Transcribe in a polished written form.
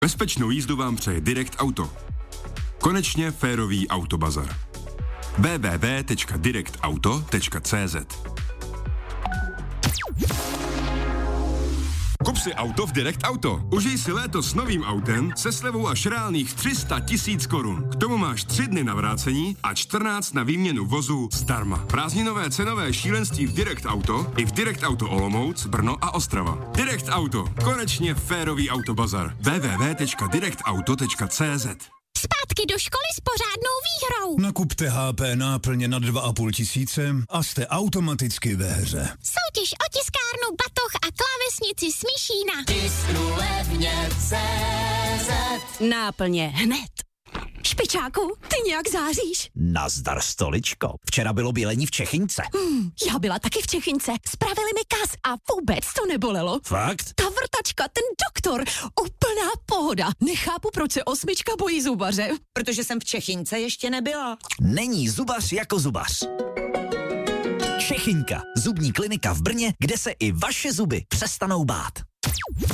Bezpečnou jízdu vám přeje Direct Auto. Konečně férový autobazar. www.directauto.cz. Kup si auto v Direct Auto. Užij si léto s novým autem se slevou až reálných 300 000 korun. K tomu máš 3 dny na vrácení a 14 na výměnu vozu zdarma. Prázdninové cenové šílenství v Direct Auto i v Direct Auto Olomouc, Brno a Ostrava. Direct Auto. Konečně férový autobazar. www.directauto.cz. Zpátky do školy s pořádnou výhrou. Nakupte HP náplně na 2,5 tisíce a jste automaticky ve hře. Soutěž o tiskárnu, batoh a klávesnici Smíšína. Tisknu levně CZ. Náplně hned. Špičáku, ty nějak záříš. Nazdar, stoličko. Včera bylo bělení v Čechyňce. Já byla taky v Čechyňce. Spravili mi kas a vůbec to nebolelo. Fakt? Ta vrtačka, ten doktor, úplná pohoda. Nechápu, proč se 8 bojí zubaře. Protože jsem v Čechyňce ještě nebyla. Není zubař jako zubař. Čechyňka, zubní klinika v Brně, kde se i vaše zuby přestanou bát.